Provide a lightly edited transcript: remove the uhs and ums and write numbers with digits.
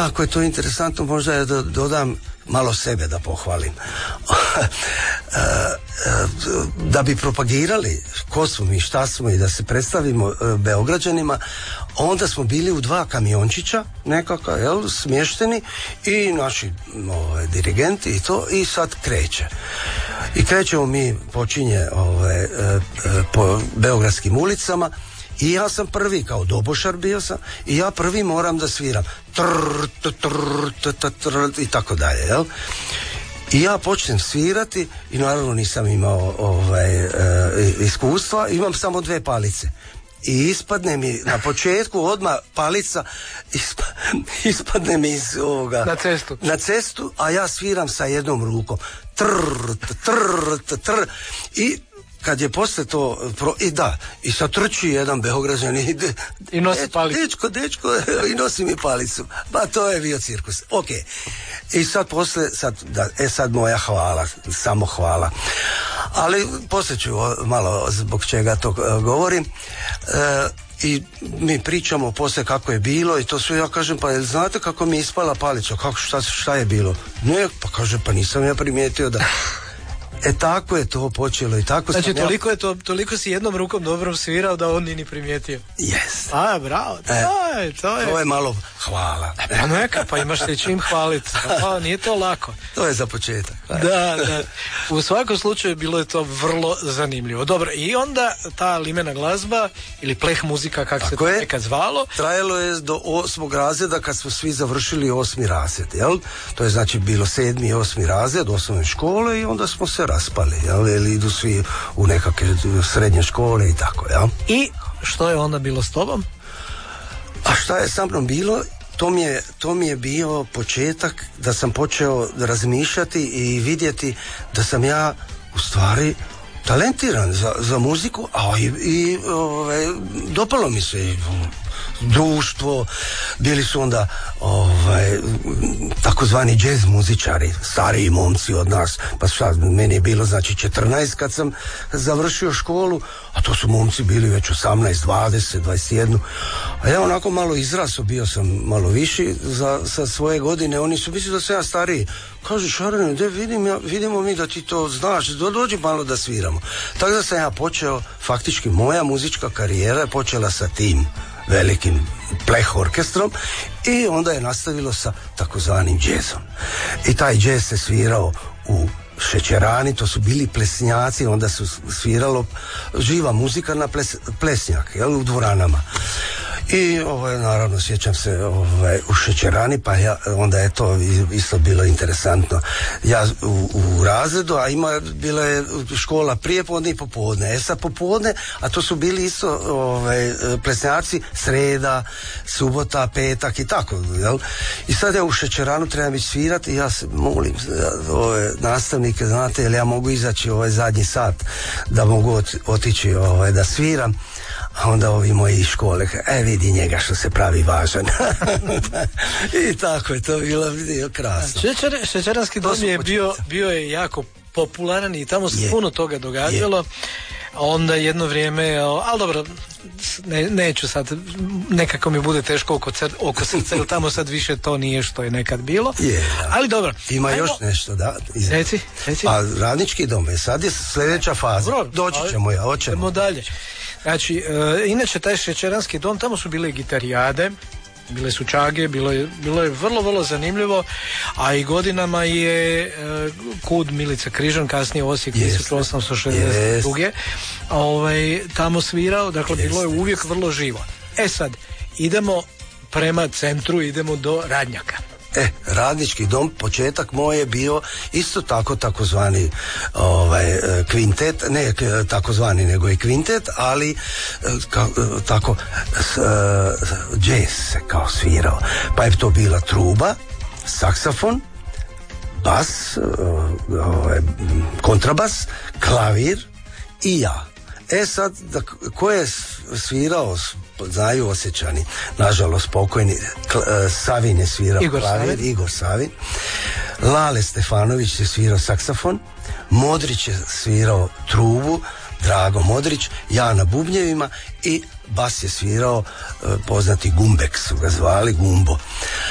Jako je to interesantno, možda je da dodam malo sebe da pohvalim. Da bi propagirali ko smo mi, šta smo i da se predstavimo Beograđanima, onda smo bili u 2 kamiončića nekako, smješteni i naši dirigenti i to, i sad kreće. I krećemo mi, počinje po beogradskim ulicama i ja sam prvi, kao dobošar bio sam, i ja prvi moram da sviram i tako dalje, jel? I ja počnem svirati i naravno nisam imao iskustva, imam samo 2 palice. I ispadne mi na početku odmah palica, ispadne mi iz ovoga na cestu, a ja sviram sa jednom rukom. I kad je posle to i sad trči jedan Beograđanin i nosi palicu. Dečko, i nosi mi palicu. Ba, to je bio cirkus. Ok. I sad posle, sad moja hvala, samo hvala. Ali posle ću malo zbog čega to govorim. I mi pričamo posle kako je bilo i to sve, ja kažem, pa jel znate kako mi je ispala palica? Šta je bilo? Ne, pa kaže, pa nisam ja primijetio da... tako je to počelo i tako. Znači, toliko si jednom rukom dobro svirao da on ni primijetio. Yes. Bravo. To je malo hvala. Neka, pa imaš se čim hvaliti. Nije to lako. To je za početak. Da. U svakom slučaju bilo je to vrlo zanimljivo. Dobro, i onda ta limena glazba ili pleh muzika, kako se to nekad zvalo, trajalo je do 8. razreda, kad smo svi završili 8. razred, jel? To je znači bilo 7. i 8. razred osnovne škole i onda smo se raspali, jel? Ili idu svi u nekakve srednje škole i tako, jel? I što je onda bilo s tobom? A šta je sa mnom bilo? To mi je bio početak da sam počeo razmišljati i vidjeti da sam ja u stvari talentiran za muziku, a i dopalo mi se društvo, bili su onda takozvani jazz muzičari, stariji momci od nas, pa šta, meni je bilo znači 14 kad sam završio školu, a to su momci bili već 18, 20, 21, a ja onako malo izrasao, bio sam malo viši sa svoje godine, oni su mislili da sam ja stariji. Kaže, Šarene, vidimo mi da ti to znaš, dođi malo da sviramo. Tako da sam ja počeo, faktički moja muzička karijera je počela sa tim velikim pleh orkestrom i onda je nastavilo sa takozvanim džezom. I taj džez se svirao u šećerani, to su bili plesnjaci, onda su sviralo živa muzika na plesnjak, jel, u dvoranama. I naravno sjećam se u šećerani, pa onda je to isto bilo interesantno. Ja u razredu, a bila je škola prije podne i popodne. Sad popodne, a to su bili isto plesnjaci sreda, subota, petak i tako, jel? I sad ja u šećeranu trebam ići svirati i ja se molim ove nastavnike, znate, jel ja mogu izaći zadnji sat da mogu otići da sviram. A onda ovi moji iz škole, vidi njega što se pravi važan. I tako je to bilo krasno. Šećeranski dom je bio je jako popularan i tamo se puno toga događalo. Onda jedno vrijeme, ali dobro, neću sad, nekako mi bude teško oko srca, jer tamo sad više to nije što je nekad bilo. Ali dobro. Ima još nešto, da? Reci. A Radnički dom je sad je sljedeća faza. Doći ćemo, hoćemo dalje. Znači, inače taj šećeranski dom, tamo su bile gitarijade, bile su čage, bilo je vrlo, vrlo zanimljivo, a i godinama je KUD Milica Križan, kasnije Osijek 1862. Tamo svirao, dakle bilo je uvijek vrlo živo. Sad, idemo prema centru, idemo do Radnjaka. Radnički dom, početak moj je bio isto tako takozvani kvintet, ne takozvani nego i kvintet, ali tako džez se kao svirao, pa je to bila truba, saksafon, bas, kontrabas, klavir i ja. Sad, ko je svirao, znaju Osječani, nažalost pokojni, Savin je svirao klavir, Igor Savin, Lale Stefanović je svirao saksafon, Modrić je svirao trubu, Drago Modrić, ja na bubnjevima i bas je svirao poznati Gumbek su ga zvali, Gumbo.